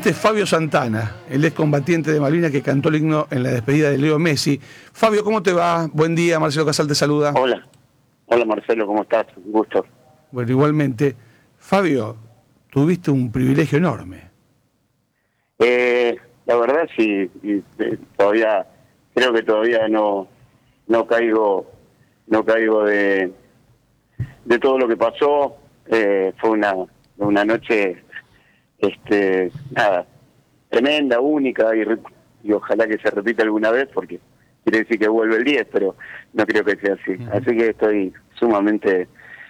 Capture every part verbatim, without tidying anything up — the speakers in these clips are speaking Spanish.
Este es Fabio Santana, el excombatiente de Malvinas que cantó el himno en la despedida de Leo Messi. Fabio, ¿cómo te va? Buen día, Marcelo Casal te saluda. Hola, hola Marcelo, ¿cómo estás? Un gusto. Bueno, igualmente. Fabio, tuviste un privilegio enorme. Eh, la verdad sí, y, eh, todavía, creo que todavía no, no caigo, no caigo de, de todo lo que pasó. Eh, fue una, una noche, este, nada, tremenda, única, y, y ojalá que se repita alguna vez, porque quiere decir que vuelve el diez, pero no creo que sea así. Uh-huh. Así que estoy sumamente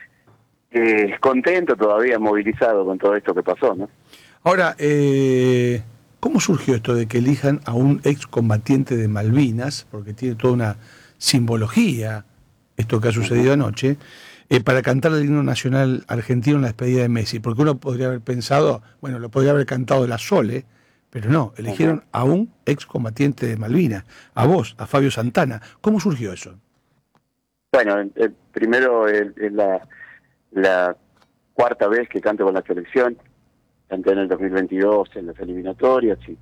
eh, contento, todavía movilizado con todo esto que pasó, ¿no? Ahora, eh, ¿cómo surgió esto de que elijan a un excombatiente de Malvinas, porque tiene toda una simbología, esto que ha sucedido uh-huh. anoche, eh, para cantar el himno nacional argentino en la despedida de Messi? Porque uno podría haber pensado, bueno, lo podría haber cantado de la Sole, pero no, eligieron uh-huh. a un excombatiente de Malvinas, a vos, a Fabio Santana. ¿Cómo surgió eso? Bueno, eh, primero es eh, la, la cuarta vez que canto con la selección. Canté en el dos mil veintidós en las eliminatorias y,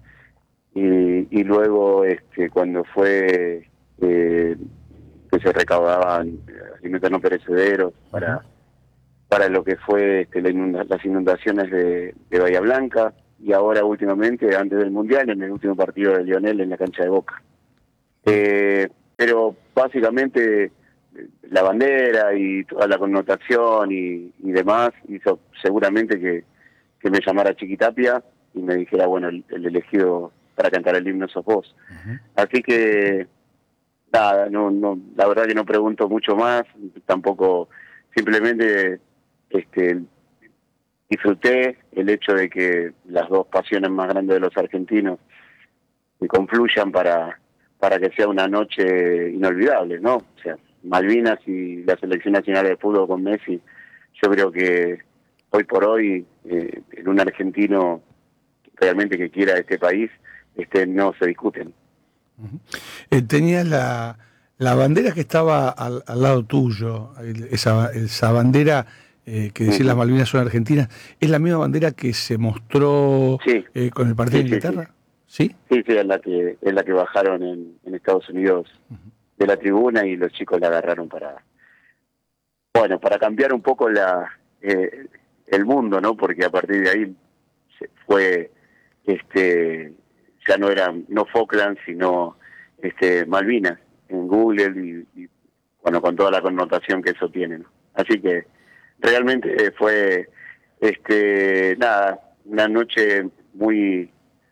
y, y luego este cuando fue eh, que se recaudaban alimentos no perecederos para uh-huh. para lo que fue este, la inunda, las inundaciones de, de Bahía Blanca, y ahora últimamente, antes del Mundial, en el último partido de Lionel en la cancha de Boca. Eh, pero básicamente la bandera y toda la connotación y, y demás hizo seguramente que, que me llamara Chiquitapia y me dijera, bueno, el, el elegido para cantar el himno sos vos. Uh-huh. Así que, nada, no, no, la verdad que no pregunto mucho más, tampoco, simplemente este disfruté el hecho de que las dos pasiones más grandes de los argentinos se confluyan para, para que sea una noche inolvidable, ¿no? O sea, Malvinas y la selección nacional de fútbol con Messi, yo creo que hoy por hoy, eh, en un argentino realmente que quiera este país, este no se discuten. Uh-huh. Eh, tenías la, la bandera que estaba al, al lado tuyo, esa, esa bandera eh, que decía uh-huh. las Malvinas son argentinas, ¿es la misma bandera que se mostró sí. eh, con el partido sí, de Inglaterra? Sí, sí, sí, sí, sí es la que es la que bajaron en, en Estados Unidos uh-huh. de la tribuna y los chicos la agarraron para, bueno, para cambiar un poco la eh, el mundo, ¿no? Porque a partir de ahí se fue, este, ya no era no Falkland, sino este Malvinas en Google y, y bueno, con toda la connotación que eso tiene, ¿no? Así que realmente fue, este, nada, una noche muy,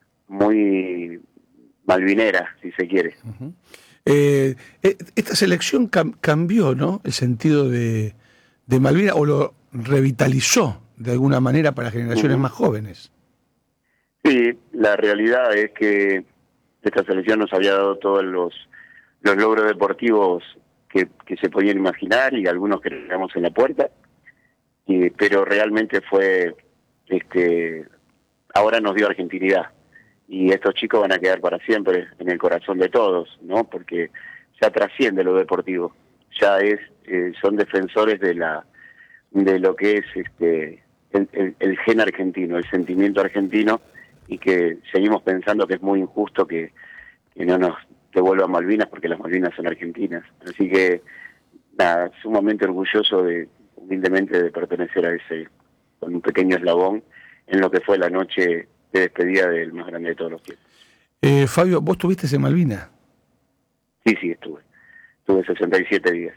muy malvinera, si se quiere. Uh-huh. Eh, esta selección cam- cambió, ¿no? El sentido de, de Malvinas, o lo revitalizó de alguna manera para generaciones uh-huh. más jóvenes. Sí, la realidad es que esta selección nos había dado todos los, los logros deportivos que, que se podían imaginar, y algunos que teníamos en la puerta. Y, pero realmente fue, este, ahora nos dio argentinidad, y estos chicos van a quedar para siempre en el corazón de todos, ¿no? Porque ya trasciende lo deportivo, ya es, eh, son defensores de la, de lo que es este, el, el, el gen argentino, el sentimiento argentino, y que seguimos pensando que es muy injusto que, que no nos devuelvan Malvinas, porque las Malvinas son argentinas. Así que, nada, sumamente orgulloso de humildemente de pertenecer a ese, con un pequeño eslabón en lo que fue la noche de despedida del más grande de todos los tiempos. Eh, Fabio, ¿vos estuviste en Malvinas? Sí, sí, estuve. Estuve sesenta y siete días.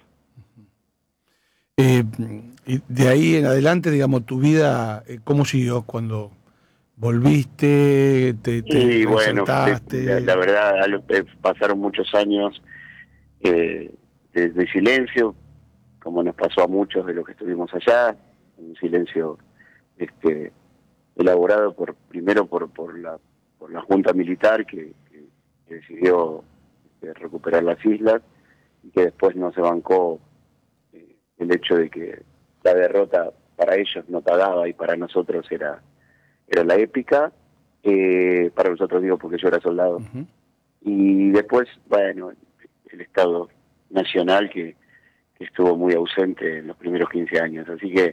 Eh, y de ahí en adelante, digamos, tu vida, ¿cómo siguió cuando volviste? ¿Te, te y bueno, la, la verdad, pasaron muchos años eh, de, de silencio, como nos pasó a muchos de los que estuvimos allá, un silencio este elaborado por primero por por la por la junta militar que, que, que decidió este, recuperar las islas, y que después no se bancó eh, el hecho de que la derrota para ellos no pagaba y para nosotros era era la épica, eh, para nosotros digo porque yo era soldado. Uh-huh. Y después, bueno, el Estado Nacional que que estuvo muy ausente en los primeros quince años. Así que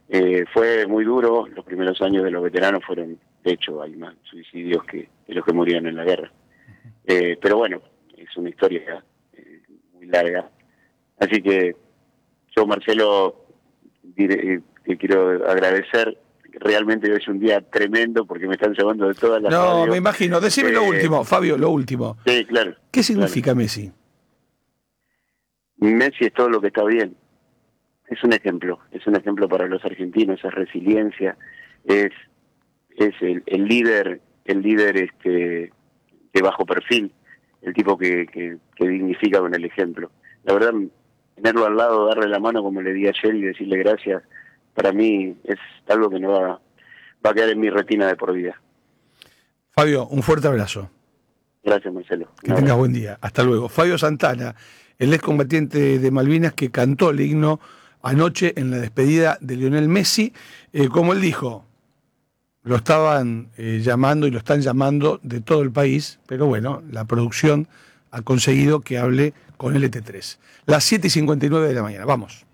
Eh, fue muy duro, los primeros años de los veteranos fueron, de hecho, hay más suicidios que, que los que murieron en la guerra. Eh, pero bueno, es una historia eh, muy larga. Así que yo, Marcelo, dire, eh, te quiero agradecer. Realmente hoy es un día tremendo porque me están llamando de todas las No, radios. me imagino. Decime eh, lo último, Fabio, lo último. Sí, claro. ¿Qué significa claro. Messi? Messi es todo lo que está bien. Es un ejemplo, es un ejemplo para los argentinos, es resiliencia, es es el, el líder, el líder este de bajo perfil, el tipo que, que, que dignifica con el ejemplo. La verdad, tenerlo al lado, darle la mano como le di ayer y decirle gracias, para mí es algo que no va, va a quedar en mi retina de por vida. Fabio, un fuerte abrazo. Gracias, Marcelo. Que tengas buen día. Hasta luego. Fabio Santana, el excombatiente de Malvinas que cantó el himno anoche en la despedida de Lionel Messi. Eh, como él dijo, lo estaban eh, llamando y lo están llamando de todo el país, pero bueno, la producción ha conseguido que hable con L T tres. Las siete y cincuenta y nueve de la mañana. Vamos.